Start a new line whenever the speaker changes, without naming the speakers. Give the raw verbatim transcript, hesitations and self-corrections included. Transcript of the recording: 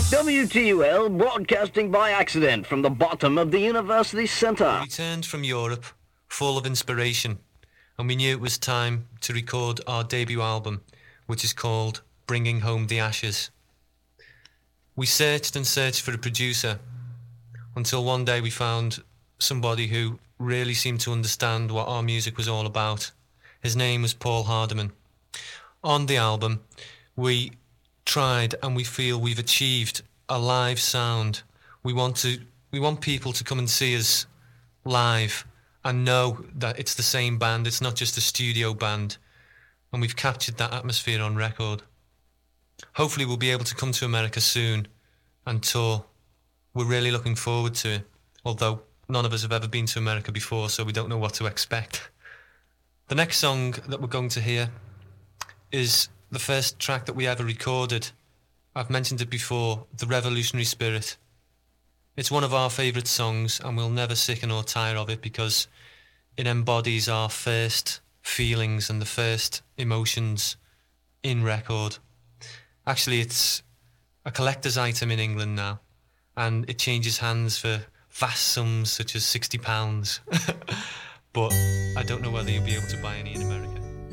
W T U L broadcasting by accident from the bottom of the university centre.
We returned from Europe full of inspiration, and we knew it was time to record our debut album, which is called Bringing Home the Ashes. We searched and searched for a producer until one day we found somebody who really seemed to understand what our music was all about. His name was Paul Hardiman. On the album, we tried and we feel we've achieved a live sound. We want to we want people to come and see us live and know that it's the same band, it's not just a studio band, and we've captured that atmosphere on record. Hopefully we'll be able to come to America soon and tour. We're really looking forward to it, although none of us have ever been to America before, so we don't know what to expect. The next song that we're going to hear is the first track that we ever recorded. I've mentioned it before, The Revolutionary Spirit. It's one of our favourite songs, and we'll never sicken or tire of it because it embodies our first feelings and the first emotions in record. Actually, it's a collector's item in England now, and it changes hands for vast sums such as sixty pounds. But I don't know whether you'll be able to buy any in